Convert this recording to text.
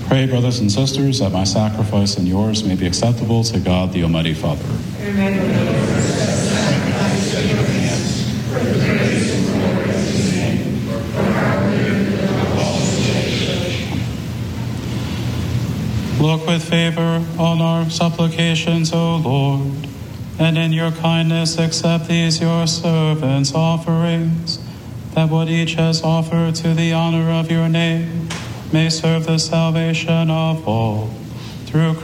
Pray, brothers and sisters, that my sacrifice and yours may be acceptable to God, the Almighty Father. Look with favor on our supplications, O Lord, and in your kindness accept these your servants' offerings, that what each has offered to the honor of your name may serve the salvation of all. Through